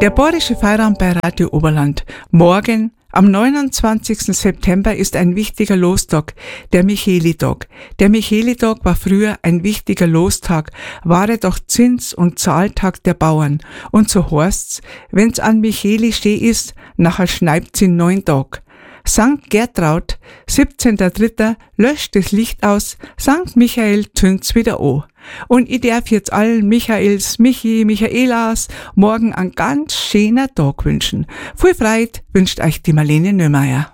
Der Bayerische Feierabend bei Radio Oberland. Morgen, am 29. September, ist ein wichtiger Lostag, der Michaelitag. Der Michaelitag war früher ein wichtiger Lostag, war er doch Zins- und Zahltag der Bauern. Und so heißt's, wenn's an Michaeli steh ist, nachher schneibt's in 9 Tag. Sankt Gertraud, 17.3., löscht das Licht aus, Sankt Michael zündt's wieder an. Und ich darf jetzt allen Michaels, Michaelas morgen einen ganz schönen Tag wünschen. Viel Freude wünscht euch die Marlene Nömeier.